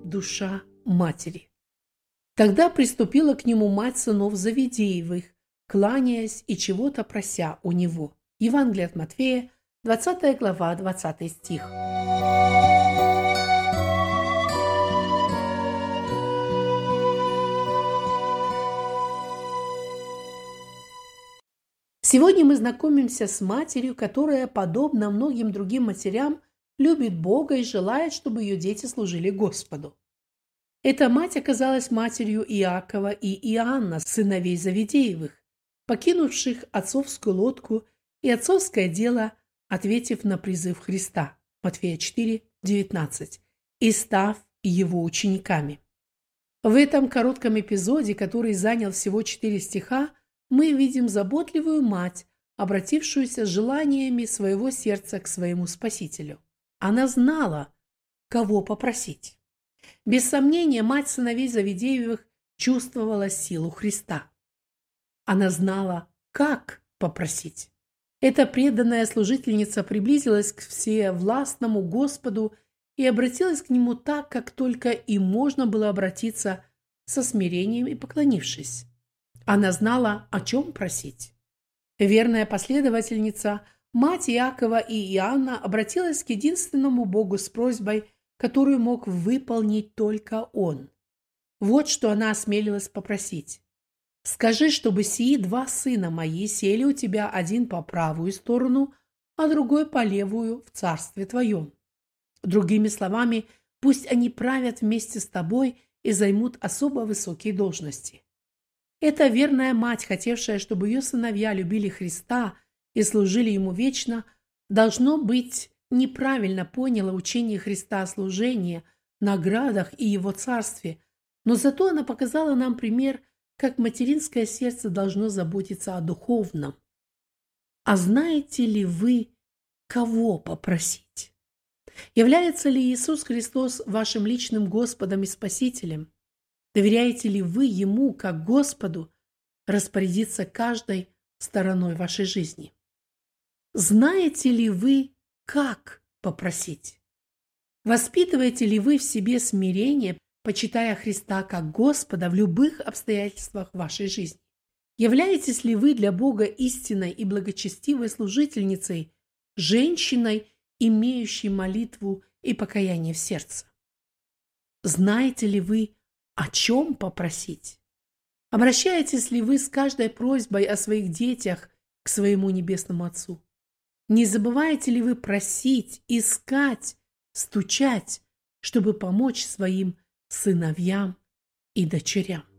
душа матери. Тогда приступила к нему мать сынов Завидеевых, кланяясь и чего-то прося у него. Евангелие от Матфея, 20 глава, 20 стих. Сегодня мы знакомимся с матерью, которая, подобно многим другим матерям, любит Бога и желает, чтобы ее дети служили Господу. Эта мать оказалась матерью Иакова и Иоанна, сыновей Завидеевых, покинувших отцовскую лодку и отцовское дело, ответив на призыв Христа, Матфея 4, 19, и став его учениками. В этом коротком эпизоде, который занял всего 4 стиха, мы видим заботливую мать, обратившуюся с желаниями своего сердца к своему Спасителю. Она знала, кого попросить. Без сомнения, мать сыновей Завидеевых чувствовала силу Христа. Она знала, как попросить. Эта преданная служительница приблизилась к всевластному Господу и обратилась к Нему так, как только и можно было обратиться, со смирением и поклонившись. Она знала, о чем просить. Верная последовательница, мать Иакова и Иоанна, обратилась к единственному Богу с просьбой, которую мог выполнить только Он. Вот что она осмелилась попросить. «Скажи, чтобы сии 2 сына мои сели у тебя, один по правую сторону, а другой по левую в царстве твоем». Другими словами, пусть они правят вместе с тобой и займут особо высокие должности. Эта верная мать, хотевшая, чтобы ее сыновья любили Христа и служили Ему вечно, должно быть, неправильно поняла учение Христа о служении, наградах и Его царстве, но зато она показала нам пример, как материнское сердце должно заботиться о духовном. А знаете ли вы, кого попросить? Является ли Иисус Христос вашим личным Господом и Спасителем? Доверяете ли вы Ему, как Господу, распорядиться каждой стороной вашей жизни? Знаете ли вы, как попросить? Воспитываете ли вы в себе смирение, почитая Христа как Господа в любых обстоятельствах вашей жизни? Являетесь ли вы для Бога истинной и благочестивой служительницей, женщиной, имеющей молитву и покаяние в сердце? Знаете ли вы, о чем попросить? Обращаетесь ли вы с каждой просьбой о своих детях к своему Небесному Отцу? Не забываете ли вы просить, искать, стучать, чтобы помочь своим сыновьям и дочерям?